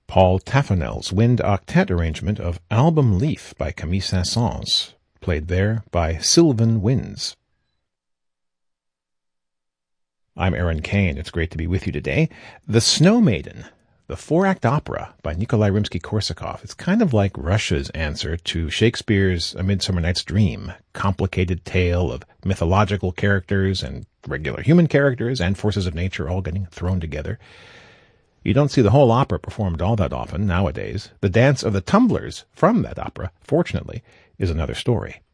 Paul Taffanel's wind octet arrangement of Album Leaf by Camille Saint-Saëns, played there by Sylvan Winds. I'm Aaron Kane. It's great to be with you today. The Snow Maiden, the four-act opera by Nikolai Rimsky-Korsakov. It's kind of like Russia's answer to Shakespeare's A Midsummer Night's Dream, complicated tale of mythological characters and regular human characters and forces of nature all getting thrown together. You don't see the whole opera performed all that often nowadays. The dance of the tumblers from that opera, fortunately, is another story.